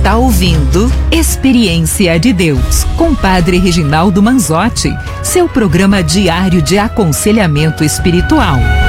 está ouvindo Experiência de Deus, com Padre Reginaldo Manzotti, seu programa diário de aconselhamento espiritual.